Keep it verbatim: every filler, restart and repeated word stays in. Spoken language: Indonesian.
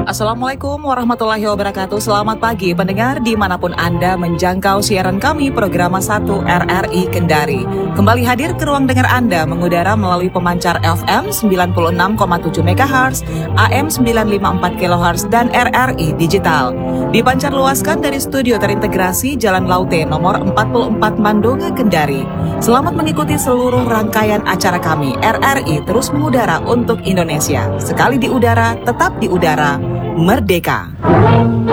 Assalamualaikum warahmatullahi wabarakatuh. Selamat pagi pendengar dimanapun Anda menjangkau siaran kami program satu R R I Kendari. Kembali hadir ke ruang dengar Anda mengudara melalui pemancar F M sembilan puluh enam koma tujuh megahertz, A M sembilan lima empat kilohertz, dan R R I Digital. Dipancar luaskan dari studio terintegrasi Jalan Laute nomor empat puluh empat Mandunga, Kendari. Selamat mengikuti seluruh rangkaian acara kami. R R I terus mengudara untuk Indonesia. Sekali di udara, tetap di udara. Merdeka!